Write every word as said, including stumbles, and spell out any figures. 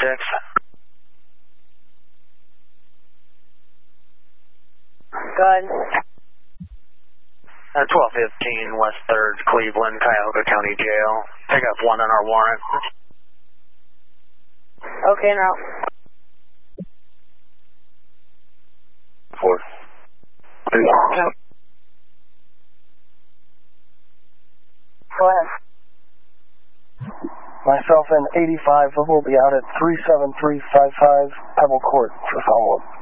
six. Go ahead. Uh, twelve fifteen West third, Cleveland, Cuyahoga County Jail. Pick up one on our warrant. Okay, now. Four. Three. Go ahead. Myself and eighty-five will be out at three seven three five five Pebble Court for follow-up.